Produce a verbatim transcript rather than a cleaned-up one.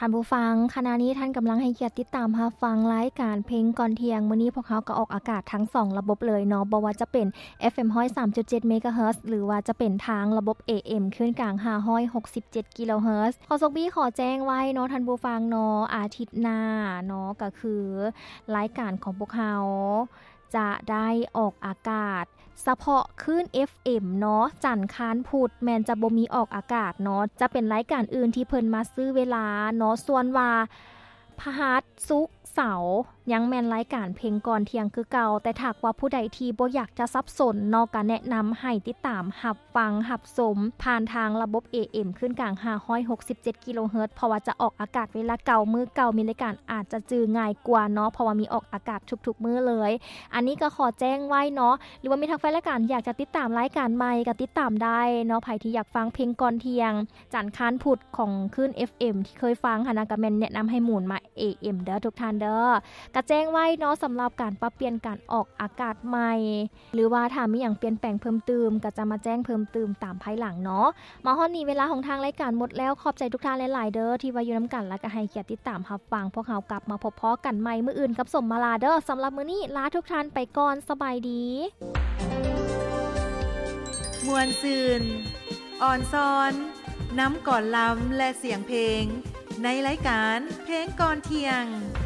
ท่านผู้ฟังขณะนี้ท่านกำลังให้เกียรติติดตามรับฟังรายการเพลงก่อนเที่ยงมื้อนี้พวกเราก็ออกอากาศทั้งสองระบบเลยเนาะบ่ว่าจะเป็น เอฟ เอ็ม หนึ่งร้อยสามจุดเจ็ด เมกะเฮิรตซ์หรือว่าจะเป็นทางระบบ เอ เอ็ม คลื่นกลางห้าร้อยหกสิบเจ็ดกิโลเฮิรตซ์ขอสกบี้ขอแจ้งไว้เนาะท่านผู้ฟังเนาะอาทิตย์หน้าเนาะก็คือรายการของพวกเราจะได้ออกอากาศเฉพาะคลื่น เอฟ เอ็ม เนาะจันทร์ค้านพุธแม่นจะบ่มีออกอากาศเนาะจะเป็นรายการอื่นที่เพิ่นมาซื้อเวลาเนาะส่วนว่าพฤหัสศุกร์เสาร์ยังแม่นรายการเพลงก่อนเที่ยงคือเก่าแต่ถ้าว่าผู้ใดที่บ่อยากจะสับสนเนาะก็แนะนำให้ติดตามรับฟังรับชมผ่านทางระบบ เอ เอ็ม ขึ้นกลางห้าร้อยหกสิบเจ็ดกิโลเฮิรตซ์เพราะว่าจะออกอากาศเวลาเก่ามื้อเก่ามีรายการอาจจะจื้อง่ายกว่าเนาะเพราะว่ามีออกอากาศทุกๆมื้อเลยอันนี้ก็ขอแจ้งไว้เนาะหรือว่ามีทางแฟนรายการอยากจะติดตามรายการใหม่ก็ติดตามได้เนาะไผที่อยากฟังเพลงก่อนเที่ยงจันทร์ค้านพุธของคลื่น เอฟ เอ็ม ที่เคยฟังหันนะก็แม่นแนะนำให้หมุนมา เอ เอ็ม เด้อทุกท่านเด้อก็แจ้งไว้เนาะสำหรับการปรับเปลี่ยนการออกอากาศใหม่หรือว่าถ้ามีหยังเปลี่ยนแปลงเพิ่มเติมก็จะมาแจ้งเพิ่มเติมตามภายหลังเนาะมาฮอดนี้เวลาของทางรายการหมดแล้วขอบใจทุกท่านหลายๆเด้อที่ว่าอยู่นํกันแล้วก็ให้เกียรติติดตามรับฟังพวกเรากลับมาพบพ้อกันใหม่มื้ออื่นกับสมมาลาเด้อสำหรับมื้อนี้ลาทุกท่านไปก่อนสบายดีมวลซืนอ่อนซ้อนน้ำก่อนล้ำและเสียงเพลงในรายการเพลงก่อนเที่ยง